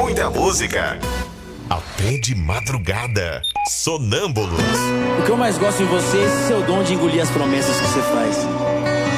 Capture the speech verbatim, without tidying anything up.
muita música. Até de madrugada. Sonâmbulos. O que eu mais gosto em você é esse seu dom de engolir as promessas que você faz.